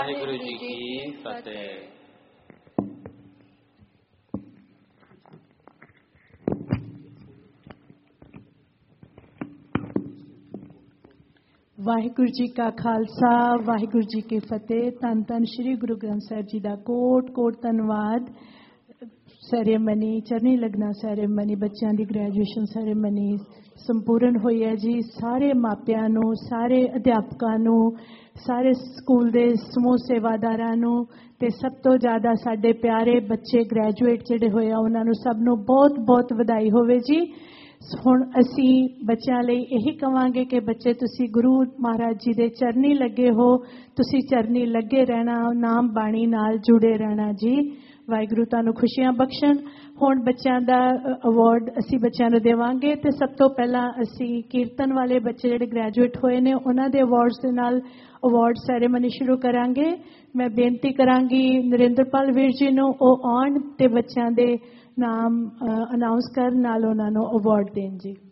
ਵਾਹਿਗੁਰੂ ਜੀ ਕੀ ਫਤਿਹ। ਵਾਹਿਗੁਰੂ ਜੀ ਕਾ ਖਾਲਸਾ, ਵਾਹਿਗੁਰੂ ਜੀ ਕੀ ਫਤਿਹ। ਧੰਨ ਧੰਨ ਸ਼੍ਰੀ ਗੁਰੂ ਗ੍ਰੰਥ ਸਾਹਿਬ ਜੀ ਦਾ ਕੋਟ ਕੋਟ ਧੰਨਵਾਦ। ਸੈਰੇਮਨੀ, ਚਰਨੀ ਲਗਨਾ ਸੈਰੇਮਨੀ, ਬੱਚਿਆਂ ਦੀ ਗ੍ਰੈਜੂਏਸ਼ਨ ਸੈਰੇਮਨੀ ਸੰਪੂਰਨ ਹੋਈ ਹੈ ਜੀ। ਸਾਰੇ ਮਾਪਿਆਂ ਨੂੰ, ਸਾਰੇ ਅਧਿਆਪਕਾਂ ਨੂੰ, ਸਾਰੇ ਸਕੂਲ ਦੇ ਸਮੂਹ ਸੇਵਾਦਾਰਾਂ ਨੂੰ ਤੇ ਸਭ ਤੋਂ ਜ਼ਿਆਦਾ ਸਾਡੇ ਪਿਆਰੇ ਬੱਚੇ ਗ੍ਰੈਜੂਏਟ ਜਿਹੜੇ ਹੋਏ ਆ ਉਹਨਾਂ ਨੂੰ ਸਭ ਨੂੰ ਬਹੁਤ ਬਹੁਤ ਵਧਾਈ ਹੋਵੇ ਜੀ। ਹੁਣ ਅਸੀਂ ਬੱਚਿਆਂ ਲਈ ਇਹੀ ਕਵਾਂਗੇ ਕਿ ਬੱਚੇ ਤੁਸੀਂ ਗੁਰੂ ਮਹਾਰਾਜ ਜੀ ਦੇ ਚਰਨੀ ਲੱਗੇ ਹੋ, ਤੁਸੀਂ ਚਰਨੀ ਲੱਗੇ ਰਹਿਣਾ, ਨਾਮ ਬਾਣੀ ਨਾਲ ਜੁੜੇ ਰਹਿਣਾ ਜੀ। ਵਾਹਿਗੁਰੂ ਤੁਹਾਨੂੰ ਖੁਸ਼ੀਆਂ ਬਖਸ਼ਣ। ਹੁਣ ਬੱਚਿਆਂ ਦਾ ਅਵਾਰਡ ਅਸੀਂ ਬੱਚਿਆਂ ਨੂੰ ਦੇਵਾਂਗੇ ਤੇ ਸਭ ਤੋਂ ਪਹਿਲਾਂ ਅਸੀਂ ਕੀਰਤਨ ਵਾਲੇ ਬੱਚੇ ਜਿਹੜੇ ਗ੍ਰੈਜੂਏਟ ਹੋਏ ਨੇ ਉਹਨਾਂ ਦੇ ਅਵਾਰਡਸ ਦੇ ਨਾਲ ਅਵਾਰਡ ਸੈਰੇਮਨੀ ਸ਼ੁਰੂ ਕਰਾਂਗੇ। ਮੈਂ ਬੇਨਤੀ ਕਰਾਂਗੀ ਨਰਿੰਦਰਪਾਲ ਵੀਰ ਜੀ ਨੂੰ ਉਹ ਆਉਣ ਤੇ ਬੱਚਿਆਂ ਦੇ ਨਾਮ ਅਨਾਉਂਸ ਕਰਨ ਨਾਲ ਉਹਨਾਂ ਨੂੰ ਅਵਾਰਡ ਦੇਣ ਜੀ।